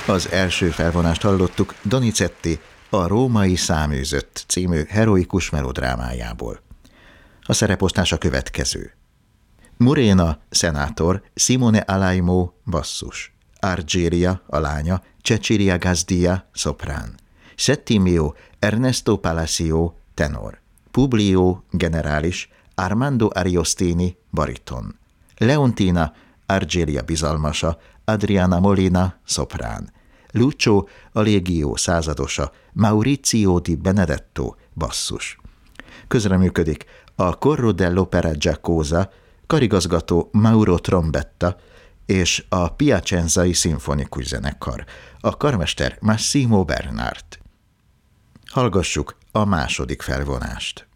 Az első felvonást hallottuk Donizetti a Római száműzött című heroikus melodrámájából. A szereposztás a következő. Murena, szenátor, Simone Alaimo, basszus, Argeria, a lánya, Cecilia Gazdia, szoprán, Settimio, Ernesto Palacio, tenor, Publio, generális, Armando Ariostini, bariton, Leontina, Argelia bizalmasa, Adriana Molina, szoprán, Lucio, a légió századosa, Maurizio di Benedetto, basszus. Közreműködik a Corro dell'Opera Giacosa, karigazgató Mauro Trombetta és a Piacenzai Szimfonikus Zenekar, a karmester Massimo Bernard. Hallgassuk a második felvonást.